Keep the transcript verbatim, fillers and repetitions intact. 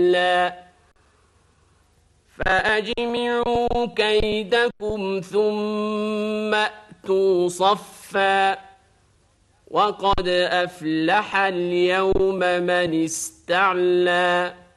كلا فأجمعوا كيدكم ثم أتوا صفا وقد أفلح اليوم من استعلى